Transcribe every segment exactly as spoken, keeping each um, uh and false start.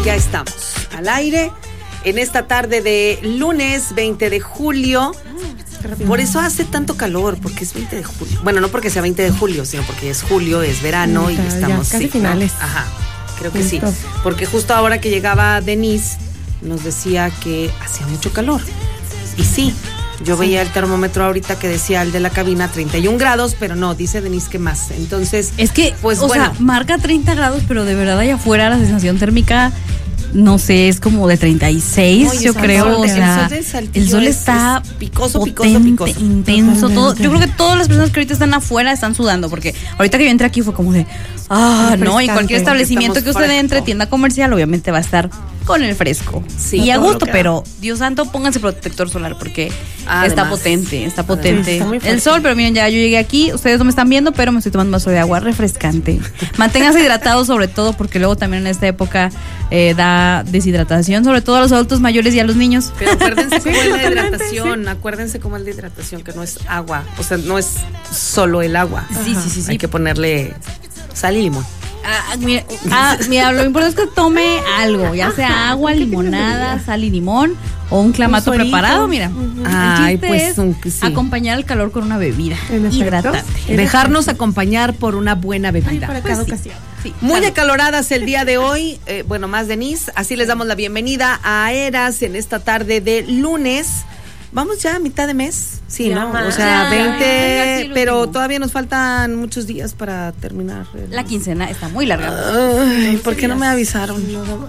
Ya estamos al aire en esta tarde de lunes veinte de julio. Por eso hace tanto calor, porque es veinte de julio. Bueno, no porque sea veinte de julio, sino porque es julio, es verano y estamos... Ya casi sí, finales. ¿no? Ajá, creo que sí. Porque justo ahora que llegaba Denise, nos decía que hacía mucho calor. Y sí, yo veía el termómetro ahorita que decía el de la cabina treinta y un grados, pero no, dice Denise que más. Entonces, es que, pues o bueno. sea, marca treinta grados, pero de verdad allá afuera la sensación térmica, no sé, es como de treinta y seis, Oye, yo creo. Sol, o sea, el sol, el sol está es, es picoso, potente, picoso, picoso. intenso, todo. Yo creo que todas las personas que ahorita están afuera están sudando, porque ahorita que yo entré aquí fue como de, ah, no, y cualquier establecimiento que usted entre, tienda comercial, obviamente va a estar con el fresco. Sí, y a gusto, pero Dios santo, pónganse protector solar porque Además, está potente, está potente. Sí, está el sol, pero miren, ya yo llegué aquí, ustedes no me están viendo, pero me estoy tomando un vaso de agua refrescante. Manténganse hidratados sobre todo, porque luego también en esta época eh, da deshidratación, sobre todo a los adultos mayores y a los niños. Pero acuérdense cómo es la hidratación, acuérdense cómo es la hidratación, que no es agua, o sea, no es solo el agua. Sí, sí, sí, sí. Hay que ponerle sal y limón. Ah, mira, ah, mira, lo importante es que tome algo, ya sea agua, limonada, sal y limón o un clamato un preparado, mira. Uh-huh. Ay, pues es un, sí. acompañar el calor con una bebida hidratante. Dejarnos acompañar por una buena bebida. Ay, para cada pues ocasión. Sí. Sí, muy claro. Acaloradas el día de hoy, eh, bueno, más Denise, así les damos la bienvenida a Eras en esta tarde de lunes. Vamos ya a mitad de mes, sí, ya, ¿no? Más. O sea, veinte, pero último. Todavía nos faltan muchos días para terminar. El... La quincena está muy larga. Ay, ¿por qué no me avisaron?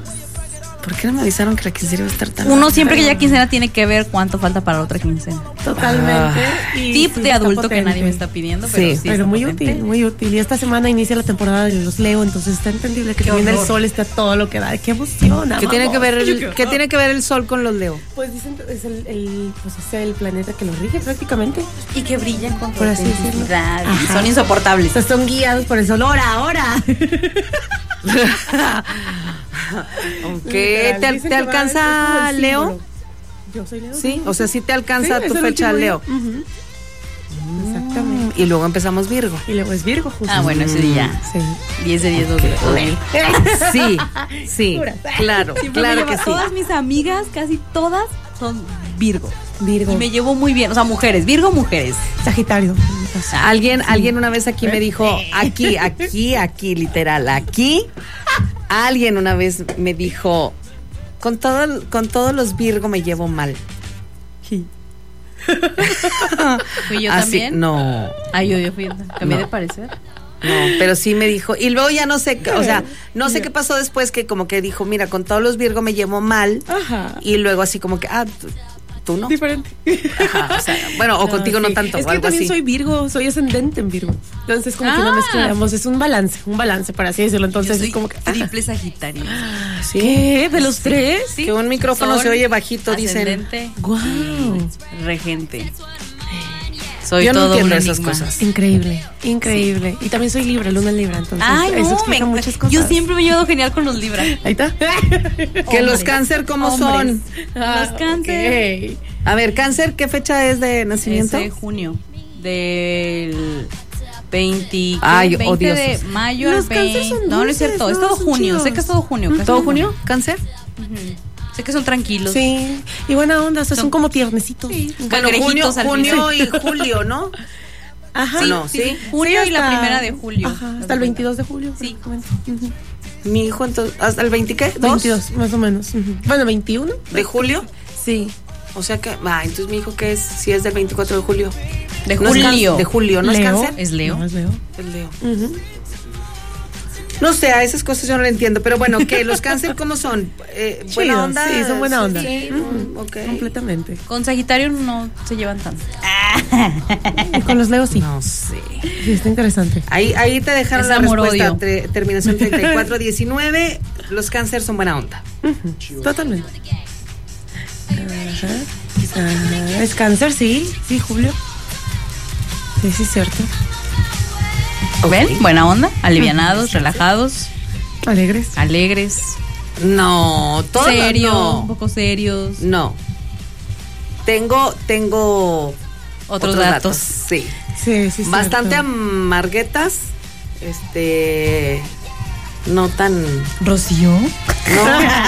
¿Por qué no me avisaron que la quincena iba a estar tan Uno larga? siempre que ya quincena tiene que ver cuánto falta para la otra quincena. Totalmente. Ah. Y Tip sí, de adulto que nadie me está pidiendo, pero sí, sí pero muy potente. útil, muy útil. Y esta semana inicia la temporada de los Leo, entonces está entendible que también el sol está todo lo que da. ¡Qué emoción! ¿Qué tiene que ver el, ¿qué tiene que ver el sol con los Leo? Pues dicen es el, el pues es el planeta que los rige prácticamente y que brillan con por así decirlo. Y son insoportables. O sea, son guiados por el sol. ¡Hora, ahora! ¿Qué? ¿Te, te alcanza Leo? Yo soy Leo. Sí, o sea, sí te alcanza sí, tu fecha Leo. Uh-huh. Exactamente. Y luego empezamos Virgo. Y luego es Virgo, justo. Ah, bueno, ese día. Sí. diez de diez, okay. dos mil. Sí, sí, claro, Siempre claro que sí. Todas mis amigas, casi todas, son Virgo. Virgo. Y me llevo muy bien, o sea, mujeres, Virgo, mujeres. Sagitario. Alguien, sí. alguien una vez aquí me dijo, aquí, aquí, aquí, literal, aquí. Alguien una vez me dijo, con todo, con todos los Virgo me llevo mal. Sí. ¿Fui yo Así, también? No. Ay, yo, yo fui, cambié no. de parecer. No, pero sí me dijo, y luego ya no sé, o sea, no sé qué pasó después, que como que dijo, mira, con todos los Virgo me llevo mal. Ajá. Y luego así como que, ah, tú no. Diferente. Ajá, o sea, bueno, o contigo no, sí. tanto. Es o que algo yo también así. soy Virgo, soy ascendente en Virgo. Entonces, como ah. que no mezclamos, es un balance, un balance, para así decirlo. Entonces, es como que. Triple Sagitario. ¿Sí? ¿Qué? ¿De los tres? Sí. Que un micrófono Sol, se oye bajito, dicen. Guau. Regente. Soy Yo no todo entiendo un esas enigma. cosas. Increíble, increíble. Sí. Y también soy Libra, Luna Libra, entonces Ay, eso no, explica me, muchas cosas. Yo siempre me llevo genial con los Libra. Ahí está. Que hombres, los Cáncer, ¿cómo hombres. son? Ah, los Cáncer. Okay. A ver, Cáncer, ¿qué fecha es de nacimiento? Es de junio. Del veinte, Ay, veinte odiosos. de mayo los al veinte. Son no, no es cierto, no, es todo junio. chidos. Sé que es todo junio. ¿Todo junio? ¿Cáncer? Uh-huh. Sé que son tranquilos. Sí, y buena onda, o sea, son, son como tiernecitos. Sí, bueno, junio, junio y julio, ¿no? Ajá. Sí, no, sí, sí. Junio sí, y la primera de julio. Ajá, hasta el veintidós de julio. Sí. Uh-huh. Mi hijo, entonces, ¿hasta el veinte qué? ¿Dos? veintidós, más o menos. Uh-huh. Bueno, veintiuno. ¿De julio? Sí. O sea que, ah, entonces mi hijo, ¿qué es? Si es del veinticuatro de julio. De no julio. Es de julio, ¿no Leo. es Cáncer? ¿Es Leo? No, es Leo. Es Leo. Uh-huh. No sé, a esas cosas yo no lo entiendo, pero bueno, ¿qué? ¿Los Cáncer cómo son? Eh, ¿Buena Chidos, onda? Sí, son buena onda. Sí, uh-huh. okay. Completamente. Con Sagitario no se llevan tanto. Y con los Leos sí. No sé. Sí, está interesante. Ahí, ahí te dejaron es la amor, respuesta. Tre- terminación treinta y cuatro diecinueve. Los Cáncer son buena onda. Uh-huh. Totalmente. Ajá. Ajá. Es Cáncer, sí. Sí, Julio. Sí, sí, es cierto. ¿Ven? Buena onda, alivianados, relajados, alegres, alegres. No, todo serio, no. un poco serios. No. Tengo, tengo otros, otros datos. datos. Sí. Sí, sí. Bastante cierto. amarguetas. Este. No tan. ¿Rocío? No.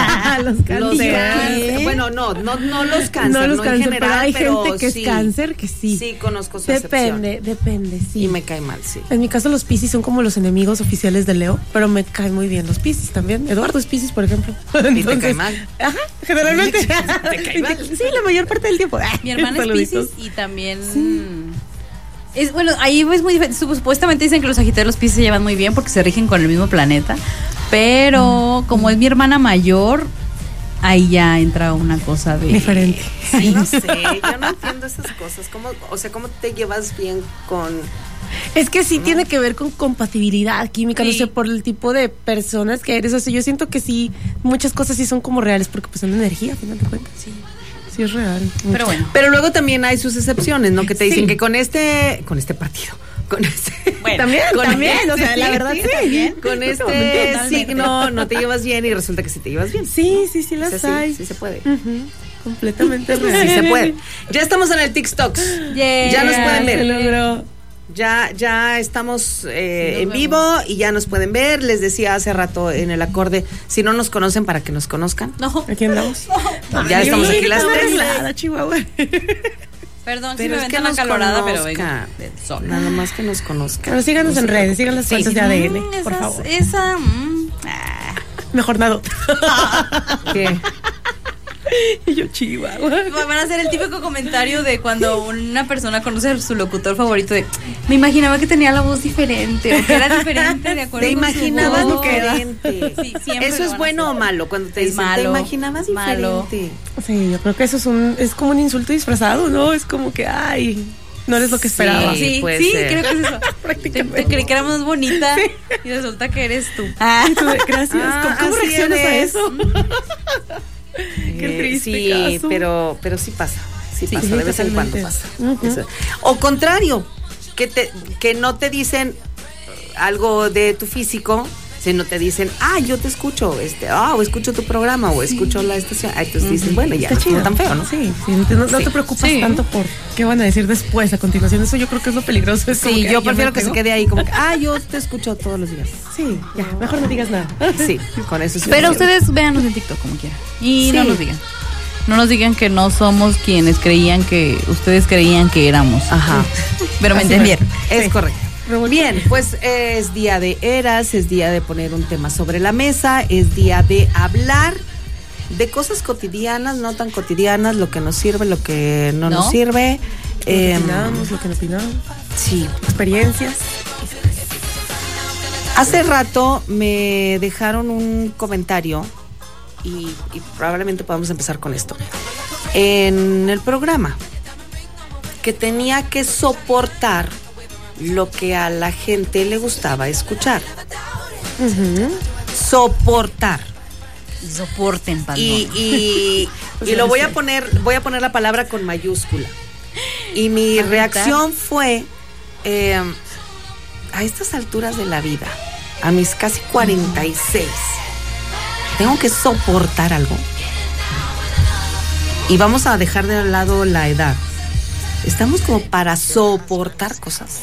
los cáncer. Los cáncer. Bueno, no, no, no los cáncer, no, los no cáncer, en general, pero hay pero gente que sí, es cáncer que sí. Sí, conozco su Depende, excepción. depende, sí. Y me cae mal, sí. En mi caso los Piscis son como los enemigos oficiales de Leo, pero me caen muy bien los Piscis también. Eduardo es Piscis, por ejemplo. Entonces, ¿y te cae mal? Ajá, generalmente. ¿Te cae mal? Sí, la mayor parte del tiempo. Mi hermana es Piscis y también... Sí. Es, bueno, ahí es muy diferente. Supuestamente dicen que los Sagitarios y los Piscis se llevan muy bien porque se rigen con el mismo planeta. Pero mm. como es mi hermana mayor, ahí ya entra una cosa de... diferente. Sí, no sé, yo no entiendo esas cosas. ¿Cómo, o sea, ¿cómo te llevas bien con...? Es que sí, ¿no? Tiene que ver con compatibilidad química, sí. No sé, por el tipo de personas que eres. O sea, yo siento que sí, muchas cosas sí son como reales porque pues son energía, al final de cuentas. Sí. Sí es real. Mucho. Pero bueno. Pero luego también hay sus excepciones, ¿no? Que te dicen sí. que con este, con este partido, con este, bueno, también, con también, este, o sea, la verdad sí, sí. Con este no, signo no te llevas bien y resulta que sí te llevas bien. Sí, sí, sí las o sea, hay. Sí, sí se puede. Uh-huh. Completamente real. Sí se puede. Ya estamos en el TikTok. Yeah. Ya nos pueden ver. Se logró. Ya, ya estamos eh, sí, en vivo y ya nos pueden ver. Les decía hace rato en el acorde, si no nos conocen, para que nos conozcan. No. Aquí andamos. No. Ya Ay, estamos aquí las tres. La Chihuahua. Perdón, pero si es me que ven nos calorada, conozca. pero venga del sol. Nada más que nos conozcan. Pero síganos no en redes, sigan las cuentas sí. de A D N, mm, por esas, favor. Esa, mm, ah. Mejor nada. ¿Qué? Y yo, Chihuahua. Van a hacer el típico comentario de cuando una persona conoce a su locutor favorito de me imaginaba que tenía la voz diferente o que era diferente de acuerdo te con imaginabas su voz. diferente. Sí, siempre eso es bueno o malo cuando te es dicen malo, te imaginabas malo. diferente. Sí, yo creo que eso es un es como un insulto disfrazado, ¿no? Es como que ay, no eres lo que esperaba. Sí, sí, puede sí ser. creo que es eso. Prácticamente. Te, te creí que era más bonita sí. Y resulta que eres tú. Ah, gracias. Ah, ¿Cómo, cómo reaccionas eres. a eso? Qué triste sí, caso. pero pero sí pasa, sí, sí pasa, sí, de vez en cuando pasa. Uh-huh. O contrario, que te que no te dicen algo de tu físico, sino te dicen, ah, yo te escucho, este, ah, o escucho tu programa, o escucho sí. la estación. Ah, entonces uh-huh. dicen, bueno, ya no es tan feo, ¿no? Sí, sí, no, no sí. te preocupas sí. tanto por qué van a decir después, a continuación. Eso yo creo que es lo peligroso. Es sí, que, yo prefiero que se quede ahí, como que, ah, yo te escucho todos los días. Sí, ya, mejor no digas nada. Sí, con eso sí. Pero ustedes véanos en TikTok como quieran. Y sí. no nos digan. No nos digan que no somos quienes creían que ustedes creían que éramos. Ajá. Pero me entendieron. Es sí. correcto. Bien, pues es día de eras, es día de poner un tema sobre la mesa, es día de hablar de cosas cotidianas, no tan cotidianas, lo que nos sirve, lo que no, ¿No? nos sirve. Lo que eh, opinamos, lo que no opinamos. Sí. Experiencias. Hace rato me dejaron un comentario y, y probablemente podamos empezar con esto. En el programa, que tenía que soportar lo que a la gente le gustaba escuchar. Uh-huh. Soportar. Soporten, Paloma. Y, y, pues y lo voy a poner, voy a poner la palabra con mayúscula. Y mi reacción fue, eh, a estas alturas de la vida, a mis casi cuarenta y seis, ¿tengo que soportar algo? Y vamos a dejar de lado la edad. Estamos como para soportar cosas.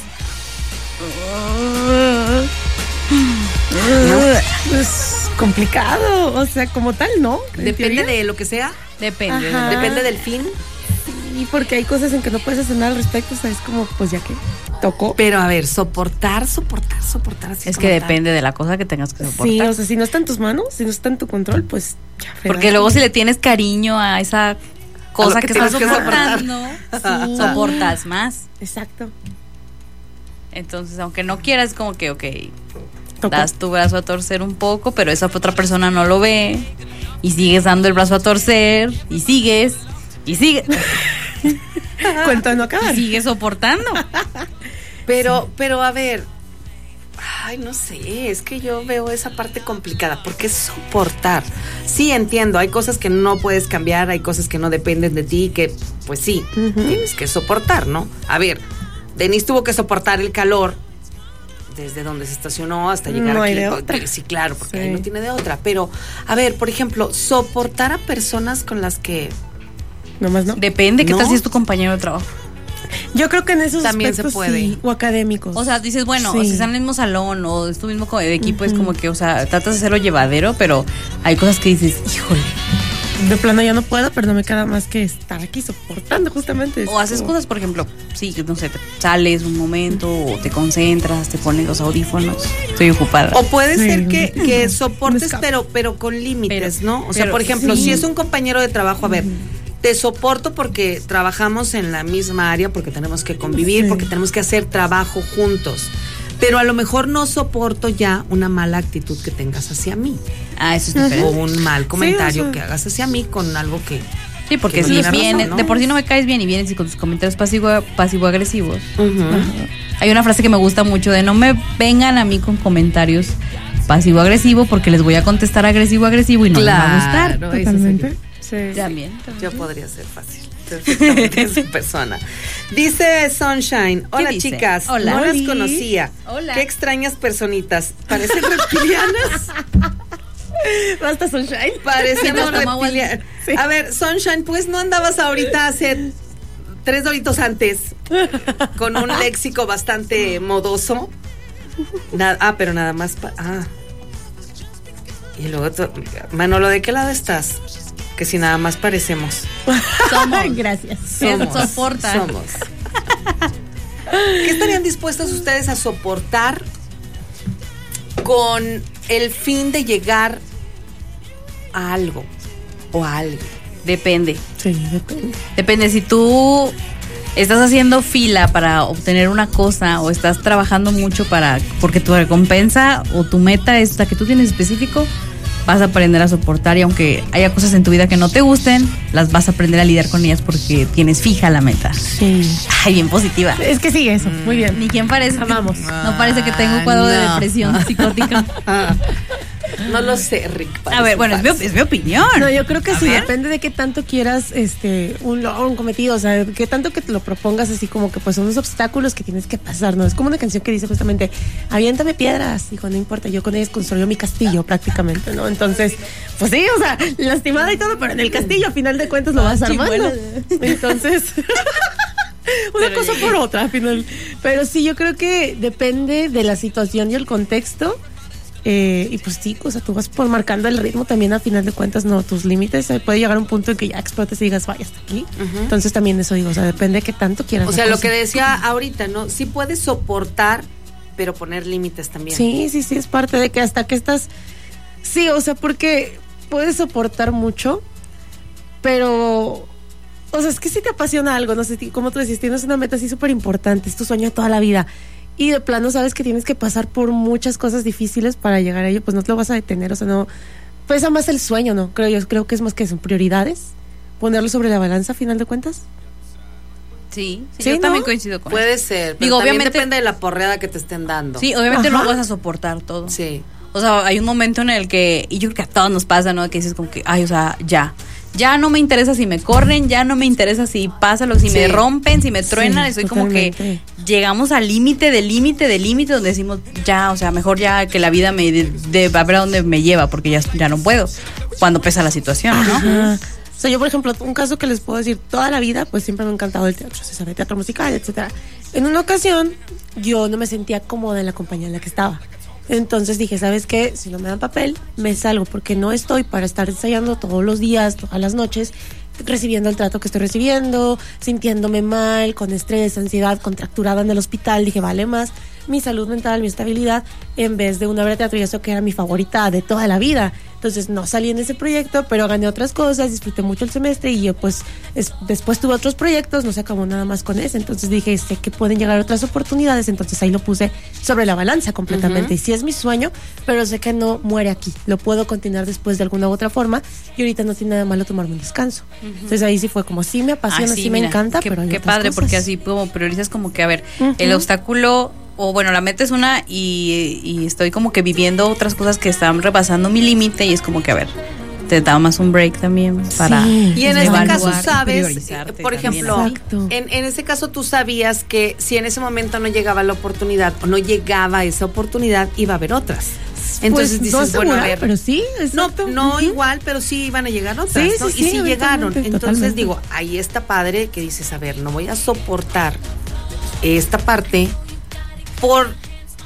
¿No? Es complicado, o sea, como tal, ¿no? Depende de lo que sea. Depende. Ajá. Depende del fin. Sí, porque hay cosas en que no puedes hacer nada al respecto, o sea, es como, pues ya que tocó. Pero a ver, soportar, soportar, soportar. Así es que tal. Depende de la cosa que tengas que soportar. Sí, o sea, si no está en tus manos, si no está en tu control, pues ya. Porque luego si le tienes cariño a esa cosa que, que estás soportando, sí. soportas más. Exacto. Entonces, aunque no quieras, como que, ok, Tocó. Das tu brazo a torcer un poco, pero esa otra persona no lo ve y sigues dando el brazo a torcer y sigues y sigues. Cuenta no acabar. Y sigues soportando. Pero, sí. pero a ver, ay, no sé, es que yo veo esa parte complicada, porque es soportar. Sí, entiendo, hay cosas que no puedes cambiar, hay cosas que no dependen de ti, que pues sí, uh-huh. tienes que soportar, ¿no? A ver, Denise tuvo que soportar el calor desde donde se estacionó hasta llegar no aquí. Hay de otra. Sí, claro, porque sí. ahí no tiene de otra. Pero, a ver, por ejemplo, soportar a personas con las que... Nomás no. Depende, ¿qué ¿No? tal si es tu compañero de trabajo? Yo creo que en esos también aspectos se puede. Sí, o académicos. O sea, dices, bueno, sí. o si están en el mismo salón o es tu mismo equipo, uh-huh. es como que, o sea, tratas de hacerlo llevadero, pero hay cosas que dices, híjole, de plano ya no puedo, pero no me queda más que estar aquí soportando justamente. O haces cosas, por ejemplo, sí, no sé, te sales un momento o te concentras, te pones los audífonos, estoy ocupada. O puede sí, ser que, que soportes, pero, pero con límites, pero, ¿no? O sea, pero, por ejemplo, sí. si es un compañero de trabajo, a ver, te soporto porque trabajamos en la misma área, porque tenemos que convivir, sí. porque tenemos que hacer trabajo juntos. Pero a lo mejor no soporto ya una mala actitud que tengas hacia mí. Ah, eso es diferente. O un mal comentario sí, o sea, que hagas hacia mí con algo que... Sí, porque que si no vienes, ¿no? de por sí no me caes bien y vienes y con tus comentarios pasivo, pasivo-agresivos. Uh-huh. Uh-huh. Hay una frase que me gusta mucho de no me vengan a mí con comentarios pasivo-agresivo porque les voy a contestar agresivo-agresivo y no claro, les va a gustar. Totalmente. Sí, también, sí. también. Yo podría ser fácil. Perfectamente esa persona. Dice Sunshine, hola dice? chicas, hola. no las conocía. Hola. Qué extrañas personitas. Parecen reptilianas. Basta Sunshine. Parecen reptilianas. Sí. A ver, Sunshine, pues no andabas ahorita hace tres doritos antes con un léxico bastante modoso. Nada, ah, pero nada más. Pa- ah. Y luego, to- Manolo, ¿de qué lado estás? Que si nada más parecemos. Somos. Gracias. Somos. Soportan. Somos. ¿Qué estarían dispuestos ustedes a soportar con el fin de llegar a algo o a alguien? Depende. Sí, depende. Depende si tú estás haciendo fila para obtener una cosa o estás trabajando mucho para porque tu recompensa o tu meta es la que tú tienes específico, vas a aprender a soportar y aunque haya cosas en tu vida que no te gusten, las vas a aprender a lidiar con ellas porque tienes fija la meta. Sí. Ay, bien positiva. Es que sí, eso, muy bien. Ni quien parece. Amamos. Que, no parece que tengo un cuadro no. de depresión psicótica. No lo sé, Rick. A ver, bueno, es mi, es mi opinión. No, yo creo que a sí, ver. depende de qué tanto quieras este un logro, un cometido, o sea, qué tanto que te lo propongas así como que pues son unos obstáculos que tienes que pasar, ¿no? Es como una canción que dice justamente, aviéntame piedras, dijo, no importa, yo con ellas construyo mi castillo prácticamente, ¿no? Entonces, pues sí, o sea, lastimada y todo, pero en el castillo a final de cuentas lo vas Ah, armando. chimuela. Entonces... Una Pero cosa llegué. por otra al final. Pero sí, yo creo que depende de la situación y el contexto. Eh, y pues sí, o sea, tú vas por marcando el ritmo también al final de cuentas, no, tus límites. Eh, puede llegar un punto en que ya explotes y digas, vaya, hasta aquí. Uh-huh. Entonces también eso digo, o sea, depende de qué tanto quieras. O sea, lo que decía ahorita, ¿no? Sí puedes soportar, pero poner límites también. Sí, sí, sí, es parte de que hasta que estás... Sí, o sea, porque puedes soportar mucho, pero... O sea, es que si te apasiona algo, no sé, como tú decís, tienes una meta así súper importante, es tu sueño de toda la vida. Y de plano sabes que tienes que pasar por muchas cosas difíciles para llegar a ello, pues no te lo vas a detener, o sea, no... Pesa más el sueño, ¿no? Creo yo, creo que es más que son prioridades, ponerlo sobre la balanza a final de cuentas. Sí, sí, ¿Sí, yo no? también coincido con Puede eso. ser, pero Digo, también obviamente depende de la porreada que te estén dando. Sí, obviamente Ajá. no vas a soportar todo. Sí. O sea, hay un momento en el que, y yo creo que a todos nos pasa, ¿no? Que dices como que, ay, o sea, ya. Ya no me interesa si me corren, ya no me interesa si pasa lo, si Sí. me rompen, si me truenan. Sí, estoy como que totalmente. llegamos al límite, del límite, del límite, donde decimos, ya, o sea, mejor ya que la vida me de, de, a ver a dónde me lleva, porque ya, ya no puedo. Cuando pesa la situación, ¿no? Ajá. O sea, yo, por ejemplo, un caso que les puedo decir, toda la vida, pues siempre me ha encantado el teatro, se sabe, teatro musical, etcétera. En una ocasión, yo no me sentía cómoda en la compañía en la que estaba. Entonces dije, ¿sabes qué? Si no me dan papel, me salgo, porque no estoy para estar ensayando todos los días, todas las noches, recibiendo el trato que estoy recibiendo, sintiéndome mal, con estrés, ansiedad, contracturada en el hospital. Dije, vale más mi salud mental, mi estabilidad, en vez de una obra de teatro, y eso que era mi favorita de toda la vida. Entonces no salí en ese proyecto, pero gané otras cosas, disfruté mucho el semestre y yo pues es, después tuve otros proyectos, no se acabó nada más con ese. Entonces dije, sé que pueden llegar otras oportunidades, entonces ahí lo puse sobre la balanza completamente. Uh-huh. Y sí es mi sueño, pero sé que no muere aquí, lo puedo continuar después de alguna u otra forma y ahorita no tiene nada malo tomarme un descanso. Uh-huh. Entonces ahí sí fue como, sí me apasiona, ah, sí, sí mira, me encanta, qué, pero hay qué otras padre, cosas. porque así como priorizas como que, a ver, uh-huh. el obstáculo... O bueno, la meta es una y, y estoy como que viviendo otras cosas que están rebasando mi límite y es como que, a ver, te da más un break también para sí. Y en este evaluar, caso sabes, por ejemplo, en, en ese caso tú sabías que si en ese momento no llegaba la oportunidad o no llegaba esa oportunidad, iba a haber otras. Entonces pues, dices, no bueno, a ver, pero sí, no, no uh-huh. igual, pero sí iban a llegar otras, sí, ¿no? Sí, y sí, sí llegaron. Entonces totalmente. digo, ahí está padre que dices, a ver, no voy a soportar esta parte por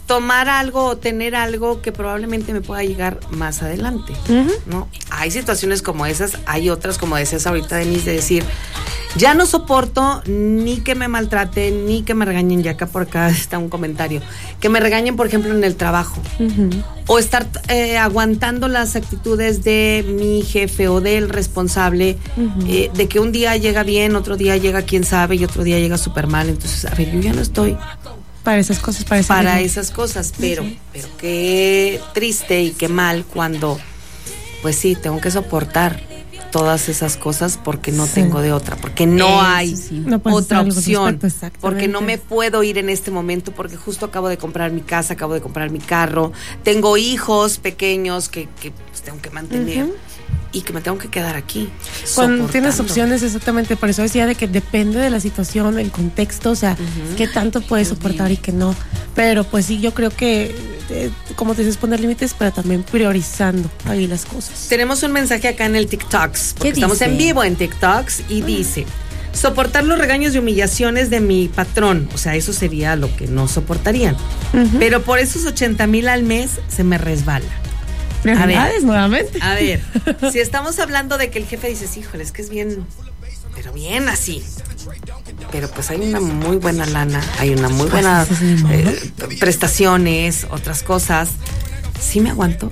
tomar algo o tener algo que probablemente me pueda llegar más adelante, uh-huh. ¿no? Hay situaciones como esas, hay otras, como decías ahorita, Denise, de decir, ya no soporto ni que me maltraten, ni que me regañen, ya acá por acá está un comentario, que me regañen, por ejemplo, en el trabajo, uh-huh. o estar eh, aguantando las actitudes de mi jefe o del responsable, uh-huh. eh, de que un día llega bien, otro día llega quién sabe y otro día llega súper mal. Entonces, a ver, yo ya no estoy para esas cosas, para, para esas cosas, pero, sí. pero qué triste y qué mal cuando, pues sí, tengo que soportar todas esas cosas porque no sí. tengo de otra, porque no Eso, hay sí. no otra opción, porque no me puedo ir en este momento, porque justo acabo de comprar mi casa, acabo de comprar mi carro, tengo hijos pequeños que, que pues, tengo que mantener. Uh-huh. Y que me tengo que quedar aquí. Cuando tienes opciones, exactamente, por eso decía de que depende de la situación, el contexto, o sea, uh-huh. qué tanto puedes soportar y qué no. Pero pues sí, yo creo que, eh, como te dices, poner límites, pero también priorizando ahí las cosas. Tenemos un mensaje acá en el TikToks, porque estamos en vivo en TikToks, y uh-huh. dice, soportar los regaños y humillaciones de mi patrón, o sea, eso sería lo que no soportarían. Uh-huh. Pero por esos ochenta mil al mes se me resbala. A ver, nuevamente. A ver, si estamos hablando de que el jefe dice, híjole, es que es bien, pero bien así. Pero pues hay una muy buena lana, hay una muy buena eh, prestaciones, otras cosas. ¿Sí me aguanto?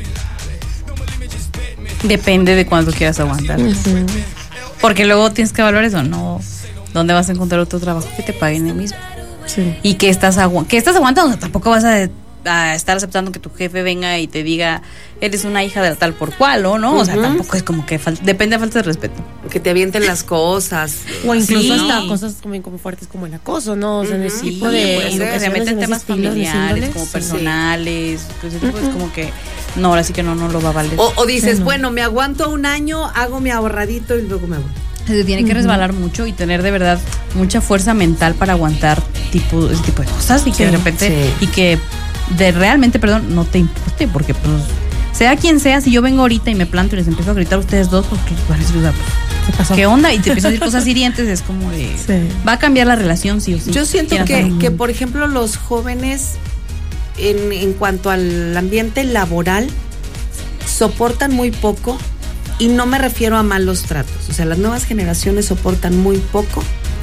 Depende de cuánto quieras aguantar. Uh-huh. Porque luego tienes que valorar eso, ¿no? ¿Dónde vas a encontrar otro trabajo que te paguen el mismo? Sí. Y que estás, agu- que estás aguantando, tampoco vas a... a estar aceptando que tu jefe venga y te diga eres una hija de la tal por cual, ¿o no? Uh-huh. O sea, tampoco es como que fal- depende de falta de respeto. Que te avienten las cosas. O incluso sí. hasta cosas como, como fuertes como el acoso, ¿no? O sea, uh-huh. en ese tipo de pues, que se meten temas familiares, como personales, sí. ese tipo uh-huh. es como que no, ahora sí que no, no lo va a valer. O, o dices, sí, no. bueno, me aguanto un año, hago mi ahorradito y luego me voy. Se tiene que resbalar uh-huh. mucho y tener de verdad mucha fuerza mental para aguantar tipo, ese tipo de cosas y que sí, de repente sí. y que de realmente, perdón, no te importe, porque pues sea quien sea, si yo vengo ahorita y me planto y les empiezo a gritar a ustedes dos, pues van a decir, pues, ¿qué onda? Y te empiezo a decir cosas hirientes, es como de, sí. va a cambiar la relación sí o sí. Yo siento que, que, por ejemplo, los jóvenes en, en cuanto al ambiente laboral soportan muy poco, y no me refiero a malos tratos, o sea, las nuevas generaciones soportan muy poco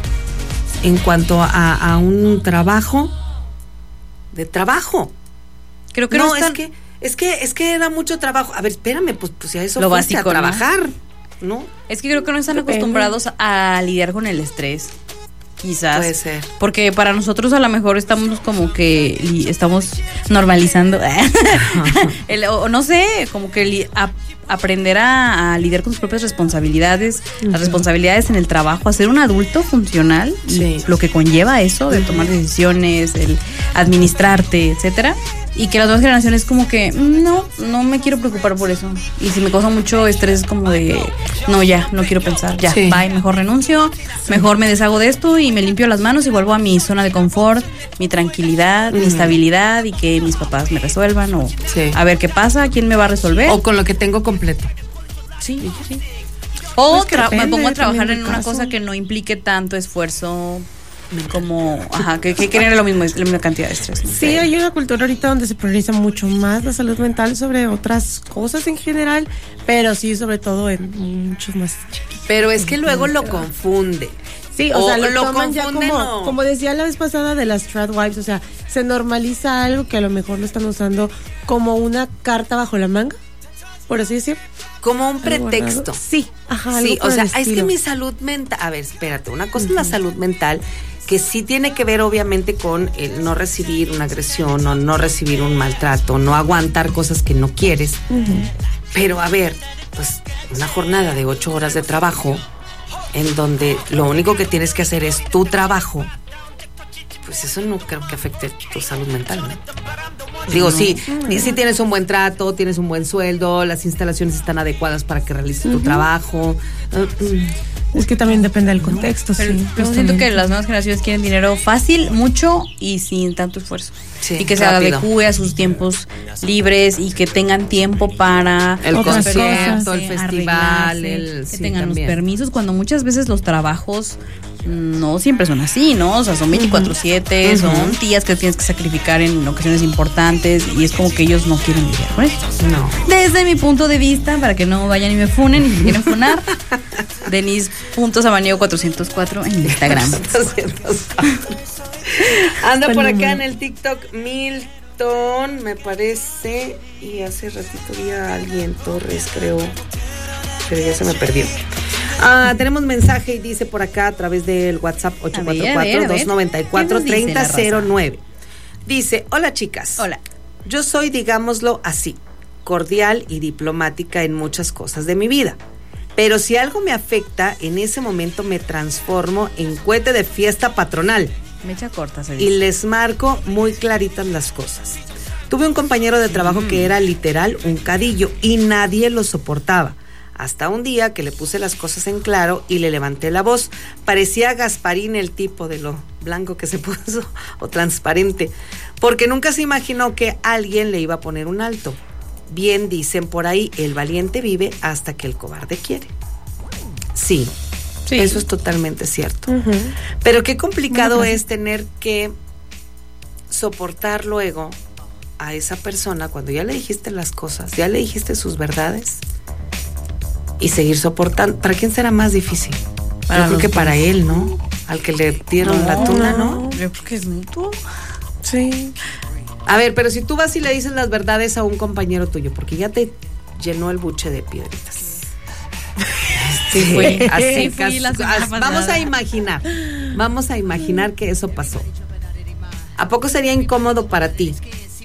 en cuanto a, a un trabajo de trabajo. Creo que no, no están... es que es que es que era mucho trabajo. A ver, espérame, pues pues ya eso lo básico, a trabajar, ¿no? ¿no? Es que creo que no están acostumbrados a lidiar con el estrés. Quizás. Puede ser. Porque para nosotros a lo mejor estamos como que li, estamos normalizando el, o no sé, como que li, a, aprender a, a lidiar con sus propias responsabilidades, uh-huh. las responsabilidades en el trabajo, a ser un adulto funcional sí. y lo que conlleva eso de tomar decisiones, el administrarte, etcétera. Y que las nuevas generaciones como que no, no me quiero preocupar por eso. Y si me causa mucho estrés como de no, ya, no quiero pensar, ya, sí. bye, mejor renuncio, mejor me deshago de esto y me limpio las manos y vuelvo a mi zona de confort, mi tranquilidad, uh-huh. mi estabilidad y que mis papás me resuelvan o sí. a ver qué pasa, quién me va a resolver. O con lo que tengo completo. Sí, sí. O pues tra- depende, me pongo a trabajar en una caso. cosa que no implique tanto esfuerzo. Como, ajá, que, que genera lo mismo, la misma cantidad de estrés. Sí, hay una cultura ahorita donde se prioriza mucho más la salud mental sobre otras cosas en general, pero sí, sobre todo en muchos más. Pero es que luego lo confunde. Sí, o, o sea, lo, lo toman ya como, no. como decía la vez pasada de las Stradwives, o sea, se normaliza algo que a lo mejor lo están usando como una carta bajo la manga, por así decir. Como un pretexto. Sí, ajá. Sí, o sea, es que mi salud mental, a ver, espérate, una cosa uh-huh. es la salud mental, que sí tiene que ver obviamente con el no recibir una agresión o no recibir un maltrato, no aguantar cosas que no quieres. Uh-huh. Pero a ver, pues una jornada de ocho horas de trabajo en donde lo único que tienes que hacer es tu trabajo, pues eso no creo que afecte tu salud mental, ¿no? Digo, no. sí, uh-huh. sí tienes un buen trato, tienes un buen sueldo, las instalaciones están adecuadas para que realices uh-huh. tu trabajo. Uh-huh. Es que también depende del contexto, pero, sí. Pero siento que las nuevas generaciones quieren dinero fácil, mucho y sin tanto esfuerzo. Sí, y que se rápido. adecue a sus tiempos libres y que tengan tiempo para el concierto, el festival, el, que sí, tengan también. los permisos, cuando muchas veces los trabajos no siempre son así, ¿no? O sea, son veinticuatro siete, uh-huh. son tías que tienes que sacrificar en ocasiones importantes y es como que ellos no quieren lidiar con esto. No. Desde mi punto de vista, para que no vayan y me funen y se quieren funar, Denise.samaniego cuatrocientos cuatro en Instagram. cuatrocientos cuatro. Anda por acá en el TikTok Milton, me parece, y hace ratito vi a alguien, Torres, creo, pero ya se me perdió. Ah, tenemos mensaje y dice por acá a través del WhatsApp ocho cuatro cuatro, dos nueve cuatro, tres cero cero nueve. Dice, hola chicas. Hola. Yo soy, digámoslo así, cordial y diplomática en muchas cosas de mi vida. Pero si algo me afecta, en ese momento me transformo en cohete de fiesta patronal. Mecha corta, se dice. Y les marco muy claritas las cosas. Tuve un compañero de trabajo mm. que era literal un cadillo y nadie lo soportaba. Hasta un día que le puse las cosas en claro y le levanté la voz. Parecía Gasparín el tipo de lo blanco que se puso, o transparente, porque nunca se imaginó que alguien le iba a poner un alto. Bien dicen por ahí, el valiente vive hasta que el cobarde quiere. Sí, sí. Eso es totalmente cierto. Uh-huh. Pero qué complicado uh-huh. es tener que soportar luego a esa persona cuando ya le dijiste las cosas, ya le dijiste sus verdades. Y seguir soportando. ¿Para quién será más difícil? Para Yo creo que dos. Para él, ¿no? Al que le dieron no, la tuna, ¿no? Yo creo que es mutuo. Sí. A ver, pero si tú vas y le dices las verdades a un compañero tuyo, porque ya te llenó el buche de piedritas. Sí, fue así. Fui la as, vamos a imaginar, vamos a imaginar que eso pasó. ¿A poco sería incómodo para ti?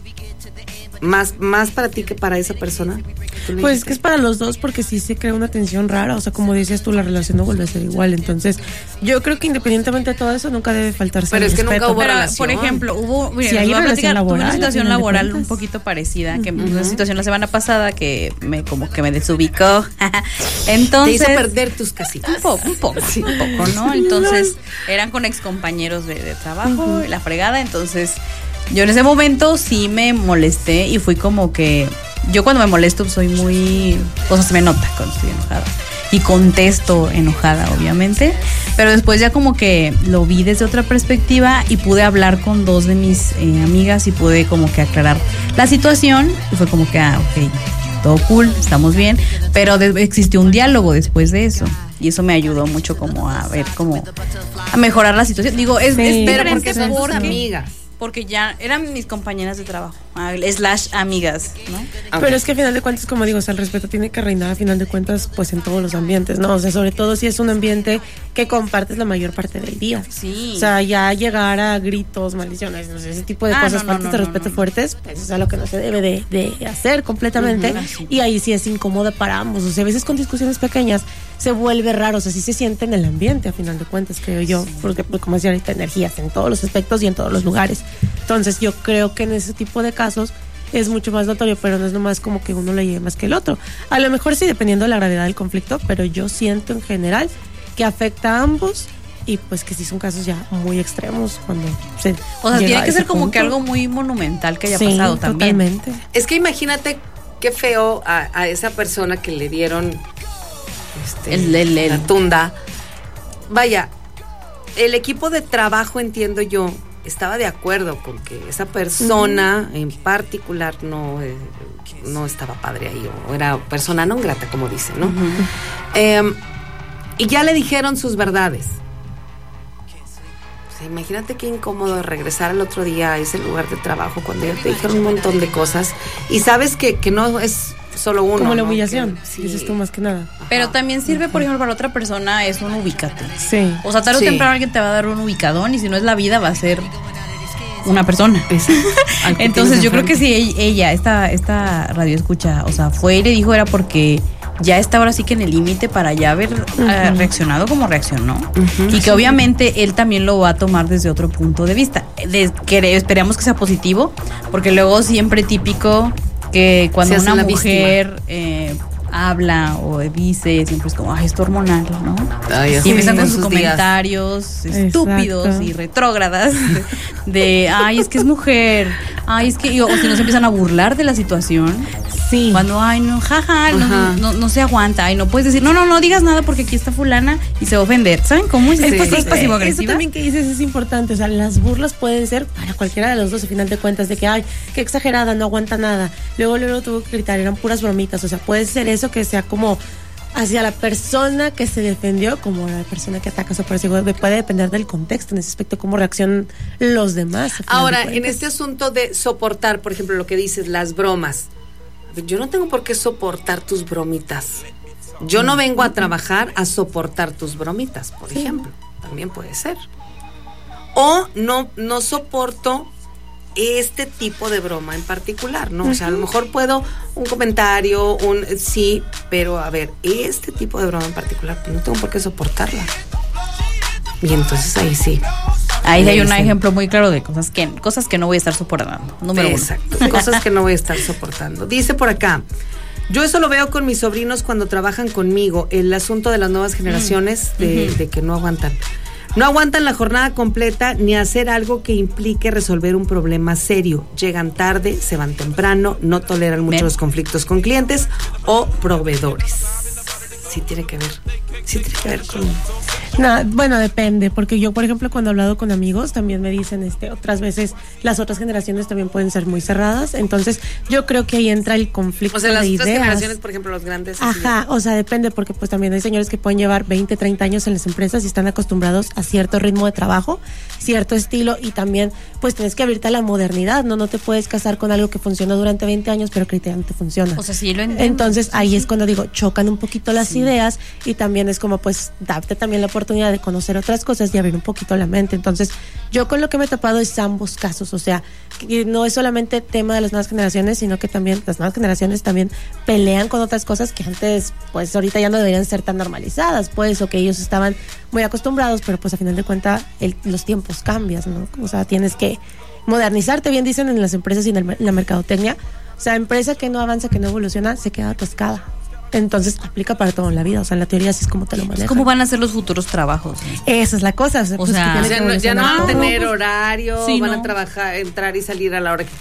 Más, más para ti que para esa persona. Pues que es para los dos, porque sí se crea una tensión rara, o sea, como dices tú, la relación no vuelve a ser igual. Entonces yo creo que independientemente de todo eso nunca debe faltarse pero el es que respeto. nunca hubo pero, relación. por ejemplo, hubo mira, si hay voy a platicar, laboral, tuve una situación laboral un poquito parecida, que uh-huh. una situación la semana pasada que me como que me desubicó. Entonces te hizo perder tus casitas. Un poco, un poco, sí, un poco, ¿no? Entonces eran con excompañeros de, de trabajo, uh-huh. la fregada, entonces yo en ese momento sí me molesté y fui como que yo cuando me molesto soy muy, o sea, se me nota cuando estoy enojada y contesto enojada, obviamente, pero después ya como que lo vi desde otra perspectiva y pude hablar con dos de mis eh, amigas y pude como que aclarar la situación y fue como que, ah, ok, todo cool, estamos bien, pero de, existió un diálogo después de eso. Y eso me ayudó mucho como a ver, como a mejorar la situación. Digo, es, sí, es pero porque son tus amigas. Porque ya eran mis compañeras de trabajo, slash amigas, ¿no? Okay. Pero es que a final de cuentas, como digo, o sea, el respeto tiene que reinar a final de cuentas, pues en todos los ambientes, ¿no? O sea, sobre todo si es un ambiente que compartes la mayor parte del día. Sí. O sea, ya llegar a gritos, maldiciones, no sé, ese tipo de ah, cosas, no, no, faltas no, de respeto no, no. fuertes, pues es algo que no se debe de, de hacer completamente. Uh-huh, sí. Y ahí sí es incómoda para ambos. O sea, a veces con discusiones pequeñas se vuelve raro, o sea, sí se siente en el ambiente a final de cuentas, creo yo, sí. porque pues, como decía ahorita, energías en todos los aspectos y en todos los lugares. Entonces yo creo que en ese tipo de casos es mucho más notorio, pero no es nomás como que uno le lleve más que el otro. A lo mejor sí, dependiendo de la gravedad del conflicto, pero yo siento en general que afecta a ambos y pues que sí son casos ya muy extremos cuando se o sea, tiene que ser como punto. Que algo muy monumental que haya sí, pasado también. Totalmente. Es que imagínate qué feo a, a esa persona que le dieron este, el, el, el. la tunda. Vaya, el equipo de trabajo, entiendo yo, estaba de acuerdo con que esa persona uh-huh. en particular no, eh, no estaba padre ahí, o era persona non grata, como dicen, ¿no? Uh-huh. Eh, y ya le dijeron sus verdades. O sea, imagínate qué incómodo regresar al otro día a ese lugar de trabajo cuando ya te dijeron un montón de cosas y sabes que, que no es solo uno. Como la ¿no? humillación, que, sí. dices tú más que nada. Pero Ajá. también sirve, por ejemplo, para otra persona es un ubícate. Sí. O sea, tarde o sí. temprano alguien te va a dar un ubicadón y si no es la vida va a ser una persona. Entonces yo creo que si ella, esta, esta radio escucha, o sea, fue y le dijo era porque ya está ahora sí que en el límite para ya haber uh-huh. uh, reaccionado como reaccionó uh-huh. y que obviamente él también lo va a tomar desde otro punto de vista. De, que esperamos que sea positivo, porque luego siempre típico que cuando una mujer eh, habla o dice, siempre es como, ay, esto hormonal, ¿no? Ay, y empiezan con sus comentarios días. Estúpidos Exacto. y retrógradas de, de, ay, es que es mujer, ay, es que, o si no se empiezan a burlar de la situación. Sí. Cuando, ay, no, jaja, no, no, no se aguanta. Ay, no puedes decir, no, no, no digas nada porque aquí está fulana y se va a ofender. ¿Saben cómo es? Sí, Es sí, pasivo-agresiva. Eso también que dices es importante. O sea, las burlas pueden ser para cualquiera de los dos, a final de cuentas, de que, ay, qué exagerada, no aguanta nada. Luego, luego tuvo que gritar, eran puras bromitas. O sea, puede ser eso que sea como hacia la persona que se defendió como la persona que ataca. O sea, por eso puede depender del contexto en ese aspecto, cómo reaccionan los demás. Ahora, en este asunto de soportar, por ejemplo, lo que dices, las bromas. Yo no tengo por qué soportar tus bromitas. Yo no vengo a trabajar a soportar tus bromitas, por sí. ejemplo. También puede ser. O no, no soporto este tipo de broma en particular, ¿no? Uh-huh. O sea, a lo mejor puedo un comentario, un sí, pero a ver, este tipo de broma en particular, pues no tengo por qué soportarla. Y entonces ahí sí. Ahí hay un ejemplo muy claro de cosas que, cosas que no voy a estar soportando. Número Exacto, uno. Cosas que no voy a estar soportando. Dice por acá, yo eso lo veo con mis sobrinos cuando trabajan conmigo, el asunto de las nuevas generaciones, mm. de, uh-huh. de que no aguantan. No aguantan la jornada completa ni hacer algo que implique resolver un problema serio. Llegan tarde, se van temprano, no toleran mucho los conflictos con clientes o proveedores. Sí tiene que ver. Sí tiene que ver con... No, bueno, depende, porque yo, por ejemplo, cuando he hablado con amigos, también me dicen, este, otras veces las otras generaciones también pueden ser muy cerradas, entonces yo creo que ahí entra el conflicto de ideas. O sea, las otras generaciones, por ejemplo, los grandes... Ajá, así. O sea, depende, porque pues también hay señores que pueden llevar veinte, treinta años en las empresas y están acostumbrados a cierto ritmo de trabajo, cierto estilo, y también, pues tienes que abrirte a la modernidad, ¿no? No te puedes casar con algo que funcionó durante veinte años, pero que ya no te funciona. O sea, sí lo entiendo. Entonces, ahí es cuando digo, chocan un poquito las sí. ideas, y también es como, pues, darte también la oportunidad de conocer otras cosas y abrir un poquito la mente. Entonces, yo con lo que me he topado es ambos casos, o sea, que no es solamente tema de las nuevas generaciones, sino que también las nuevas generaciones también pelean con otras cosas que antes, pues ahorita ya no deberían ser tan normalizadas, pues, o que ellos estaban muy acostumbrados, pero pues a final de cuentas los tiempos cambian, ¿no? O sea, tienes que modernizarte, bien dicen en las empresas y en, el, en la mercadotecnia. O sea, empresa que no avanza, que no evoluciona, se queda atascada. Entonces aplica para todo en la vida, o sea, en la teoría así es como te lo manejan. ¿Cómo van a ser los futuros trabajos? Esa es la cosa, o sea, o pues sea, que ya, no, ya no van a tener horario, sí, van no. a trabajar, entrar y salir a la hora que